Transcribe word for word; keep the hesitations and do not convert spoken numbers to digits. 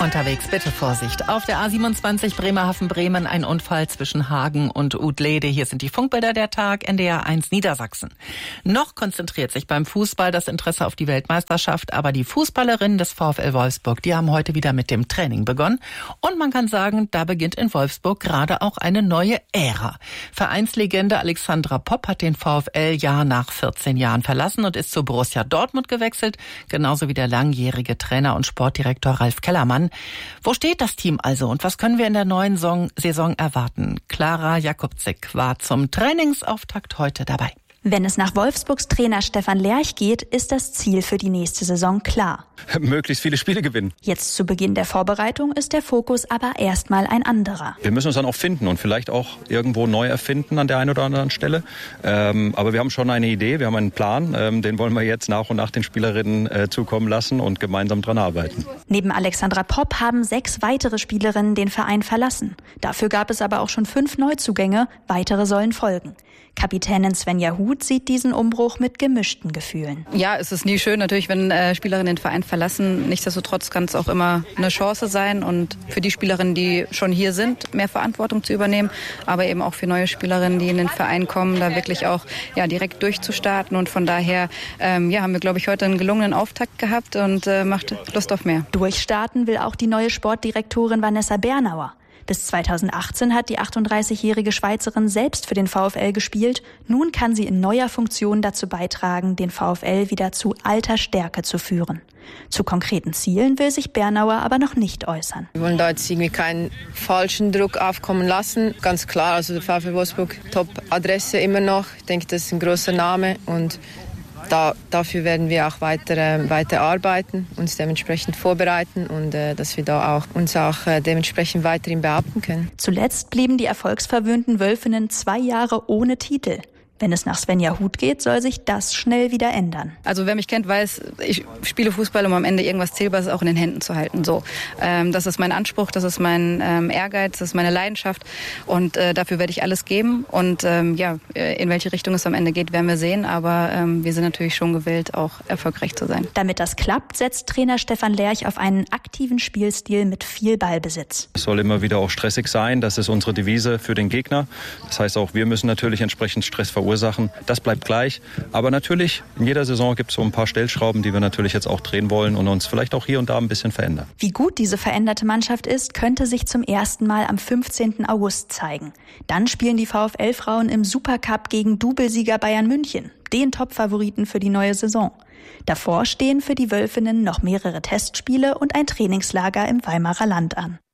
Unterwegs, bitte Vorsicht. Auf der A siebenundzwanzig Bremerhaven-Bremen ein Unfall zwischen Hagen und Udlede. Hier sind die Funkbilder der Tag, N D R eins Niedersachsen. Noch konzentriert sich beim Fußball das Interesse auf die Weltmeisterschaft, aber die Fußballerinnen des VfL Wolfsburg, die haben heute wieder mit dem Training begonnen. Und man kann sagen, da beginnt in Wolfsburg gerade auch eine neue Ära. Vereinslegende Alexandra Popp hat den VfL ja nach vierzehn Jahren verlassen und ist zu Borussia Dortmund gewechselt, genauso wie der langjährige Trainer und Sportdirektor Ralf Kellermann. Wo steht das Team also und was können wir in der neuen Saison erwarten? Clara Jakubczyk war zum Trainingsauftakt heute dabei. Wenn es nach Wolfsburgs Trainer Stefan Lerch geht, ist das Ziel für die nächste Saison klar. Möglichst viele Spiele gewinnen. Jetzt zu Beginn der Vorbereitung ist der Fokus aber erstmal ein anderer. Wir müssen uns dann auch finden und vielleicht auch irgendwo neu erfinden an der einen oder anderen Stelle. Ähm, aber wir haben schon eine Idee, wir haben einen Plan. Ähm, den wollen wir jetzt nach und nach den Spielerinnen äh, zukommen lassen und gemeinsam dran arbeiten. Neben Alexandra Popp haben sechs weitere Spielerinnen den Verein verlassen. Dafür gab es aber auch schon fünf Neuzugänge. Weitere sollen folgen. Kapitänin Svenja Huth sieht diesen Umbruch mit gemischten Gefühlen. Ja, es ist nie schön natürlich, wenn äh, Spielerinnen den Verein verlassen. Nichtsdestotrotz kann es auch immer eine Chance sein und für die Spielerinnen, die schon hier sind, mehr Verantwortung zu übernehmen, aber eben auch für neue Spielerinnen, die in den Verein kommen, da wirklich auch ja direkt durchzustarten. Und von daher ähm, ja, haben wir, glaube ich, heute einen gelungenen Auftakt gehabt und äh, macht Lust auf mehr. Durchstarten will auch die neue Sportdirektorin Vanessa Bernauer. Bis zweitausendachtzehn hat die achtunddreißigjährige Schweizerin selbst für den VfL gespielt. Nun kann sie in neuer Funktion dazu beitragen, den VfL wieder zu alter Stärke zu führen. Zu konkreten Zielen will sich Bernauer aber noch nicht äußern. Wir wollen da jetzt irgendwie keinen falschen Druck aufkommen lassen. Ganz klar, also der VfL Wolfsburg, Top-Adresse immer noch. Ich denke, das ist ein großer Name und Da, dafür werden wir auch weiter, äh, weiter arbeiten, uns dementsprechend vorbereiten und äh, dass wir da auch uns auch äh, dementsprechend weiterhin behaupten können. Zuletzt blieben die erfolgsverwöhnten Wölfinnen zwei Jahre ohne Titel. Wenn es nach Svenja Huth geht, soll sich das schnell wieder ändern. Also wer mich kennt, weiß, ich spiele Fußball, um am Ende irgendwas Zählbares auch in den Händen zu halten. So, ähm, das ist mein Anspruch, das ist mein ähm, Ehrgeiz, das ist meine Leidenschaft und äh, dafür werde ich alles geben. Und ähm, ja, in welche Richtung es am Ende geht, werden wir sehen. Aber ähm, wir sind natürlich schon gewillt, auch erfolgreich zu sein. Damit das klappt, setzt Trainer Stefan Lerch auf einen aktiven Spielstil mit viel Ballbesitz. Es soll immer wieder auch stressig sein. Das ist unsere Devise für den Gegner. Das heißt auch, wir müssen natürlich entsprechend Stress verursachen. Das bleibt gleich. Aber natürlich, in jeder Saison gibt es so ein paar Stellschrauben, die wir natürlich jetzt auch drehen wollen und uns vielleicht auch hier und da ein bisschen verändern. Wie gut diese veränderte Mannschaft ist, könnte sich zum ersten Mal am fünfzehnten August zeigen. Dann spielen die VfL-Frauen im Supercup gegen Doublesieger Bayern München, den Top-Favoriten für die neue Saison. Davor stehen für die Wölfinnen noch mehrere Testspiele und ein Trainingslager im Weimarer Land an.